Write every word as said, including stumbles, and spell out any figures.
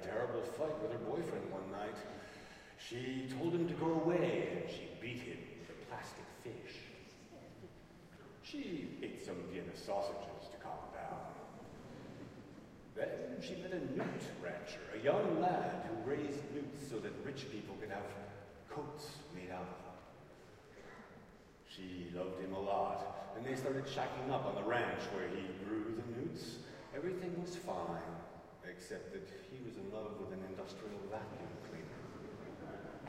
a terrible fight with her boyfriend one night. She told him to go away, and she beat him with a plastic fish. She ate some Vienna sausages to calm down. Then she met a newt rancher, a young lad who raised newts so that rich people could have coats made out of them. She loved him a lot, and they started shacking up on the ranch where he grew the newts. Everything was fine, except that he was in love with an industrial vacuum cleaner.